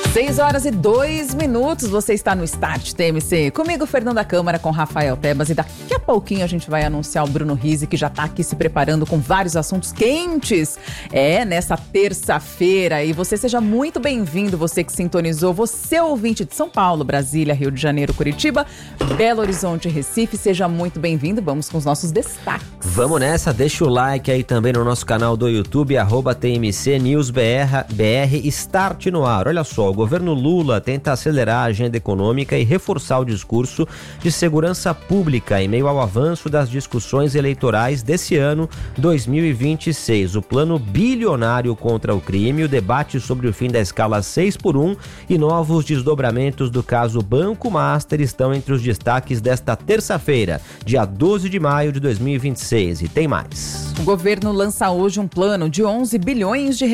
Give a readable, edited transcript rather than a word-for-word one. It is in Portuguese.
6h02, você está no Start TMC. Comigo, Fernanda Câmara, com Rafael Tebas, e daqui a pouquinho a gente vai anunciar o Bruno Rizzi, que já está aqui se preparando com vários assuntos quentes. Nessa terça-feira. E você seja muito bem-vindo, você que sintonizou, você ouvinte de São Paulo, Brasília, Rio de Janeiro, Curitiba, Belo Horizonte, Recife, seja muito bem-vindo. Vamos com os nossos destaques. Vamos nessa, deixa o like aí também no nosso canal do YouTube, @TMC News BR, Start no ar. Olha só, o governo Lula tenta acelerar a agenda econômica e reforçar o discurso de segurança pública em meio ao avanço das discussões eleitorais desse ano 2026. O plano bilionário contra o crime, o debate sobre o fim da escala 6x1 e novos desdobramentos do caso Banco Master estão entre os destaques desta terça-feira, dia 12 de maio de 2026. E tem mais. O governo lança hoje um plano de 11 bilhões de